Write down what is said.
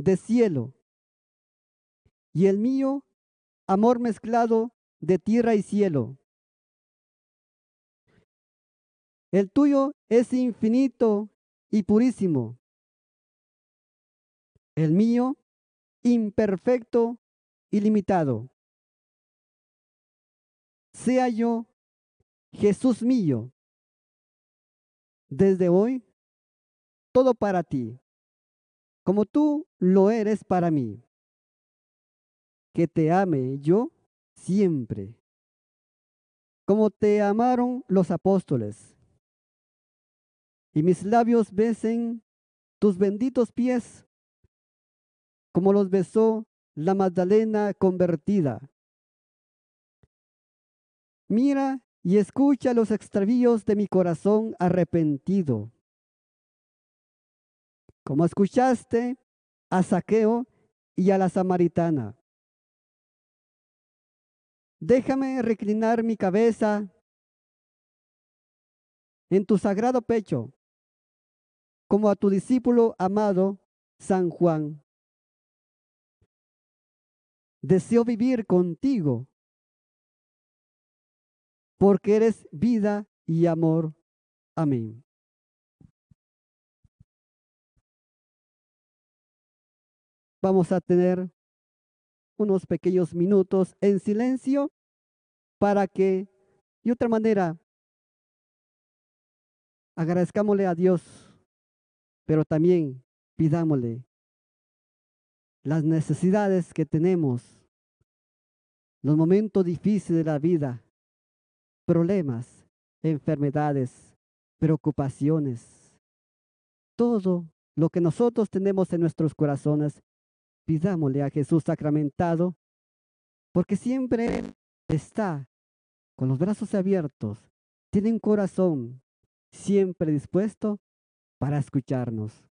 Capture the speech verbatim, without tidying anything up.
de cielo, y el mío, amor mezclado de tierra y cielo. El tuyo es infinito y purísimo, el mío, imperfecto y limitado. Sea yo, Jesús mío, desde hoy, todo para ti, como tú lo eres para mí. Que te ame yo siempre, como te amaron los apóstoles, y mis labios besen tus benditos pies, como los besó la Magdalena convertida. Mira y escucha los extravíos de mi corazón arrepentido, como escuchaste a Zaqueo y a la samaritana. Déjame reclinar mi cabeza en tu sagrado pecho, como a tu discípulo amado, San Juan. Deseo vivir contigo, porque eres vida y amor. Amén. Vamos a tener unos pequeños minutos en silencio para que, de otra manera, agradezcámosle a Dios, pero también pidámosle las necesidades que tenemos, los momentos difíciles de la vida, problemas, enfermedades, preocupaciones, todo lo que nosotros tenemos en nuestros corazones, pidámosle a Jesús sacramentado, porque siempre Él está con los brazos abiertos, tiene un corazón siempre dispuesto para escucharnos.